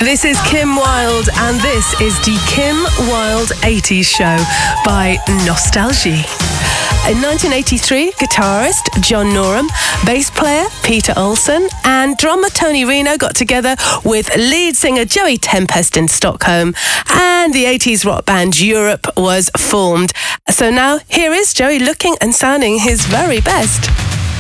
This is Kim Wilde, and this is the Kim Wilde 80s Show by Nostalgie. In 1983, guitarist John Norum, bass player Peter Olson, and drummer Tony Reno got together with lead singer Joey Tempest in Stockholm, and the 80s rock band Europe was formed. So now, here is Joey looking and sounding his very best.